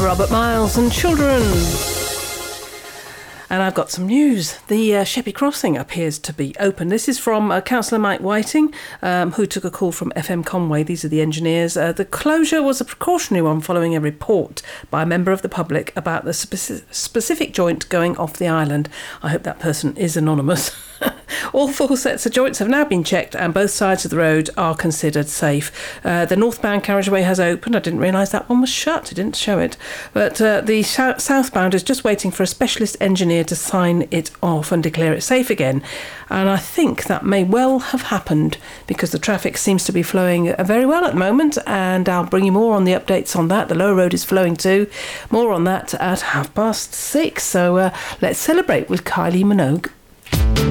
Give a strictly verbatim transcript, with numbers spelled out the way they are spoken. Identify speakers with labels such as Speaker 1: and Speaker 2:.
Speaker 1: Robert Miles and Children. And I've got some news. The uh, Sheppey Crossing appears to be open. This is from uh, Councillor Mike Whiting, um, who took a call from F M Conway. These are the engineers. Uh, the closure was a precautionary one following a report by a member of the public about the speci- specific joint going off the island. I hope that person is anonymous. All four sets of joints have now been checked and both sides of the road are considered safe. Uh, the northbound carriageway has opened. I didn't realise that one was shut. It didn't show it. But uh, the sou- southbound is just waiting for a specialist engineer to sign it off and declare it safe again. And I think that may well have happened because the traffic seems to be flowing very well at the moment, and I'll bring you more on the updates on that. The lower road is flowing too. More on that at half past six. So uh, let's celebrate with Kylie Minogue.